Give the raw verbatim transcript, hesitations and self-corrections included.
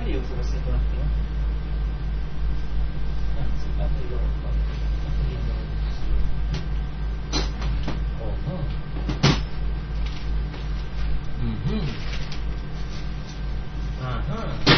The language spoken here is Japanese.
り予測してもらってよ。なんですか、というのは、うんうん。あはん。